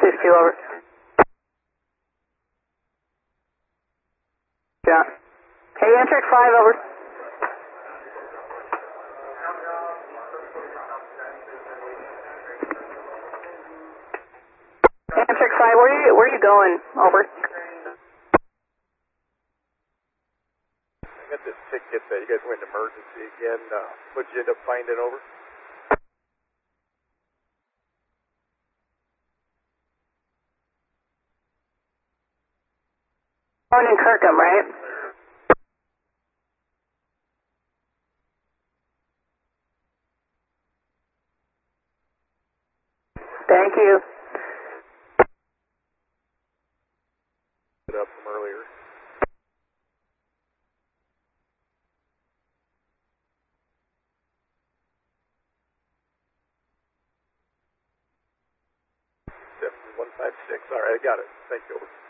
6-2, over. John. Hey, Amtrak 5, over. Amtrak 5, where are you going? Over. I got this ticket that you guys went to emergency again. What'd you end up finding, over? Going in Kirkham, right? Thank you. It up from earlier. All right, I got it. Thank you, over.